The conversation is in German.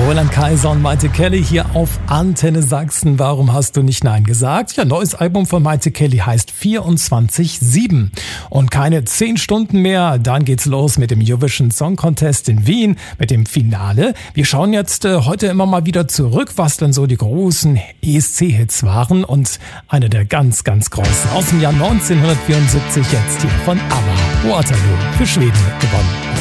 Roland Kaiser und Maite Kelly hier auf Antenne Sachsen. Warum hast du nicht Nein gesagt? Ja, neues Album von Maite Kelly heißt 24/7. Und keine 10 Stunden mehr, dann geht's los mit dem Eurovision Song Contest in Wien, mit dem Finale. Wir schauen jetzt heute immer mal wieder zurück, was denn so die großen ESC-Hits waren. Und einer der ganz, ganz großen aus dem Jahr 1974 jetzt hier von ABBA. Waterloo für Schweden gewonnen.